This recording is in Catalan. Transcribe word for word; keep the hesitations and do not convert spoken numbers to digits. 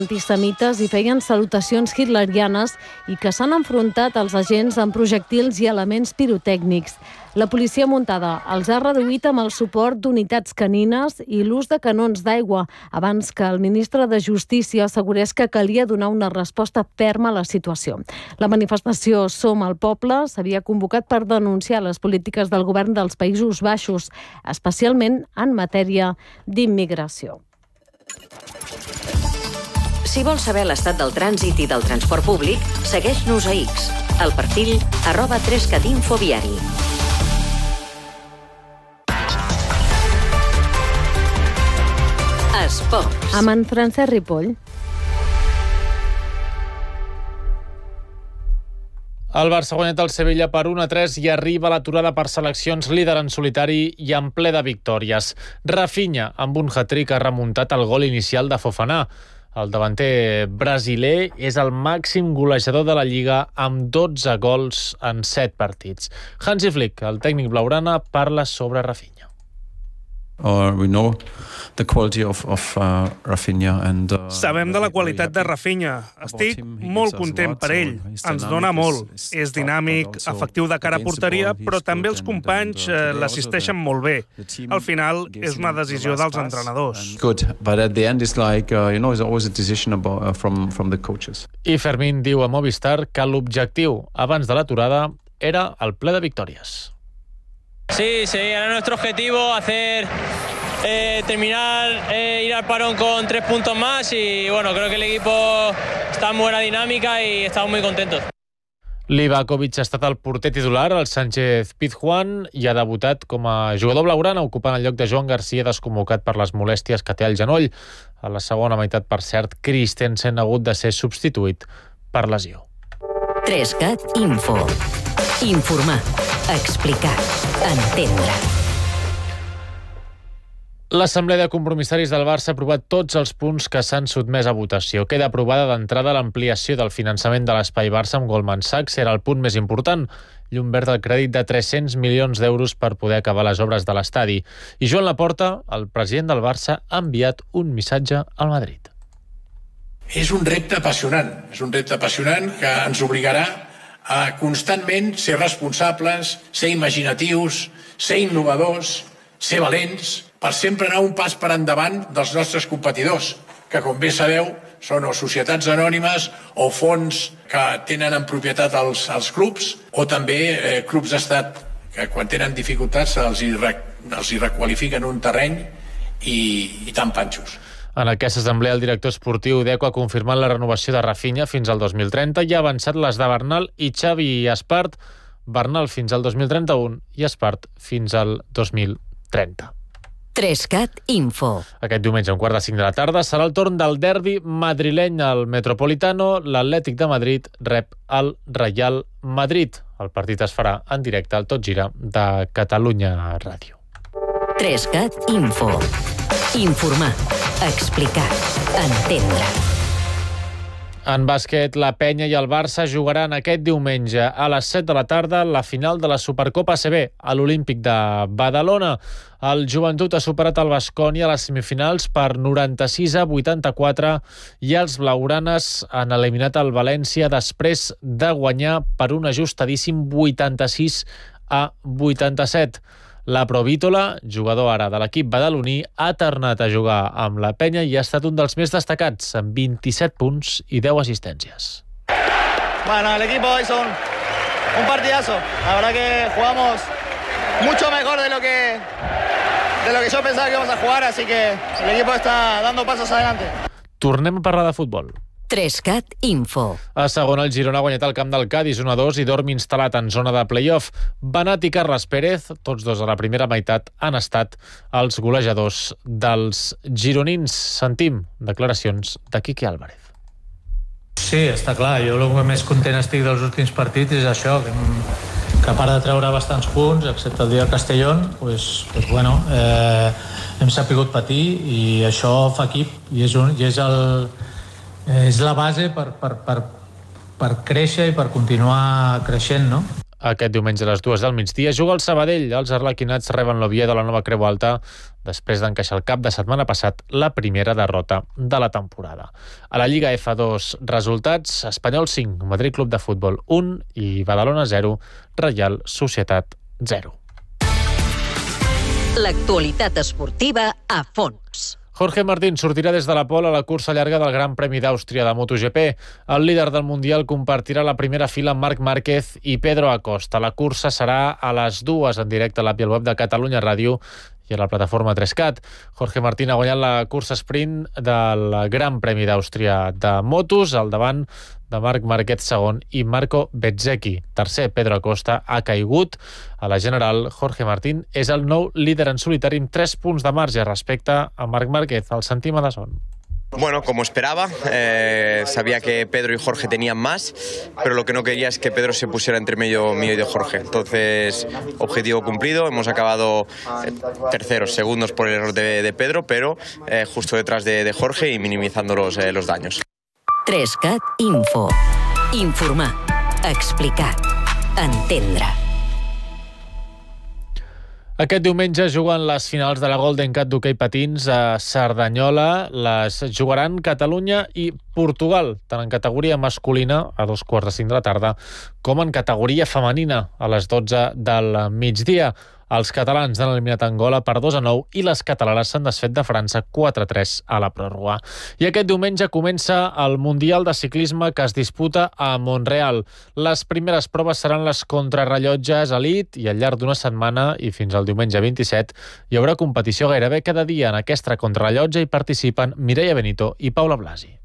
antisemites i feien salutacions hitlerianes i que s'han enfrontat als agents amb projectils i elements pirotècnics. La policia muntada els ha reduït amb el suport d'unitats canines i l'ús de canons d'aigua, abans que el ministre de Justícia assegurés que calia donar una resposta ferma a la situació. La manifestació Som el Poble s'havia convocat per denunciar les polítiques del govern dels Països Baixos, especialment en matèria d'immigració. Si vols saber l'estat del trànsit i del transport públic, segueix-nos a X, al perfil arroba trescat info viari. Esports. Amb en Francesc Ripoll. El Barça ha guanyat el Sevilla per un a tres i arriba a l'aturada per seleccions, líder en solitari i en ple de victòries. Rafinha, amb un hat-trick, ha remuntat el gol inicial de Fofana. El davanter brasiler és el màxim golejador de la Lliga amb dotze gols en set partits. Hansi Flick, el tècnic blaugrana, parla sobre Rafinha. Or we know the quality of, of uh, Rafinha and, uh, Sabem de la qualitat de Rafinha. Estic molt content per ell. Ens dona molt. És dinàmic, efectiu de cara a porteria, però també els companys eh, l'assisteixen molt bé. Al final, és una decisió dels entrenadors. Good, but at the end it's like, uh, you know, it's always a decision about, uh, from, from the coaches. I Fermín diu a Movistar que l'objectiu abans de l'aturada era el ple de victòries. Sí, sí, era nuestro objetivo hacer eh, terminar, eh, ir al parón con tres puntos más y bueno, creo que el equipo está en buena dinámica y estamos muy contentos. Livakovic ha estat el porter titular, el Sánchez Pizjuán, i ha debutat com a jugador blaugrana, ocupant el lloc de Joan Garcia, desconvocat per les molèsties que té al genoll. A la segona meitat, per cert, Christensen ha hagut de ser substituït per lesió. trescat info. Informar, explicar, entendre. L'Assemblea de Compromissaris del Barça ha aprovat tots els punts que s'han sotmès a votació. Queda aprovada d'entrada l'ampliació del finançament de l'Espai Barça amb Goldman Sachs. Era el punt més important. Llum verd al crèdit de tres-cents milions d'euros per poder acabar les obres de l'estadi. I Joan Laporta, el president del Barça, ha enviat un missatge al Madrid. És un repte apassionant. És un repte apassionant que ens obligarà a constantment ser responsables, ser imaginatius, ser innovadors, ser valents, per sempre anar un pas per endavant dels nostres competidors, que, com bé sabeu, són o societats anònimes o fons que tenen en propietat els, els clubs, o també eh, clubs d'estat que, quan tenen dificultats, els hi, els hi requalifiquen un terreny i, i tan panxos. En aquesta assemblea, el director esportiu d'Eco ha confirmat la renovació de Rafinha fins al dos mil trenta i ha avançat les de Bernal i Xavi i Espart. Bernal fins al dos mil trenta-u i Espart fins al dos mil trenta. trescat info. Aquest diumenge, a un quart de cinc de la tarda, serà el torn del derbi madrileny al Metropolitano. L'Atlètic de Madrid rep el Real Madrid. El partit es farà en directe al Tot Gira de Catalunya Ràdio. trescat info. Informar, explicar, entendre. En bàsquet, la Penya i el Barça jugaran aquest diumenge a les set de la tarda la final de la Supercopa A C B a l'Olímpic de Badalona. El Joventut ha superat el Baskonia a les semifinals per noranta-sis a vuitanta-quatre i els blaugranes han eliminat el València després de guanyar per un ajustadíssim vuitanta-sis a vuitanta-set. La Provítola, jugador ara de l'equip badaloní, ha tornat a jugar amb la Penya i ha estat un dels més destacats, amb vint-i-set punts i deu assistències. Bueno, el equipo hizo un, un partidazo. La verdad que jugamos mucho mejor de lo que de lo que yo pensaba que íbamos a jugar, así que el equipo está dando pasos adelante. Tornem a parlar de futbol. trescat info. A segona, el Girona ha guanyat el camp del Cádiz un a dos i dorm instal·lat en zona de play-off. Benat i Carles Pérez, tots dos a la primera meitat, han estat els golejadors dels gironins. Sentim declaracions de Quique Álvarez. Sí, està clar. Jo el que més content estic dels últims partits és això, que, que a part de treure bastants punts, excepte el dia de Castellón, pues, pues bueno, eh, hem sapigut patir i això fa equip i és, un, i és el... És la base per, per, per, per créixer i per continuar creixent, no? Aquest diumenge a les dues del migdia juga el Sabadell. Els arlequinats reben l'Oviedo a la Nova Creu Alta després d'encaixar el cap de setmana passat la primera derrota de la temporada. A la Lliga F dos, resultats: Espanyol cinc, Madrid Club de Futbol un i Badalona zero, Reial Societat zero. L'actualitat esportiva a fons. Jorge Martín sortirà des de la pole a la cursa llarga del Gran Premi d'Àustria de MotoGP. El líder del Mundial compartirà la primera fila amb Marc Márquez i Pedro Acosta. La cursa serà a les dues en directe a l'app i al web de Catalunya Ràdio i a la plataforma tres cat. Jorge Martín ha guanyat la cursa sprint del Gran Premi d'Àustria de motos, al davant de Marc Márquez segon i Marco Bezzecchi tercer. Pedro Acosta ha caigut. A la general, Jorge Martín és el nou líder en solitari amb tres punts de marge respecte a Marc Márquez. El sentim a Dazón. Bueno, como esperaba, eh, sabía que Pedro y Jorge tenían más, pero lo que no quería es que Pedro se pusiera entre medio mío y de Jorge. Entonces, objetivo cumplido, hemos acabado eh, terceros, segundos por el error de, de Pedro, pero eh, justo detrás de, de Jorge y minimizando los, eh, los daños. tres cat Info. Informar, explicar, entendre. Aquest diumenge juguen les finals de la Golden Cat d'hoquei patins a Cerdanyola. Les jugaran Catalunya i Portugal, tant en categoria masculina, a dos quarts de cinc de la tarda, com en categoria femenina, a les dotze del migdia. Els catalans han eliminat Angola per dos a nou i les catalanes s'han desfet de França quatre a tres a la pròrroga. I aquest diumenge comença el Mundial de Ciclisme que es disputa a Montreal. Les primeres proves seran les contrarrellotges elit i al llarg d'una setmana i fins al diumenge vint-i-set hi haurà competició gairebé cada dia. En aquesta contrarrellotge hi participen Mireia Benito i Paula Blasi.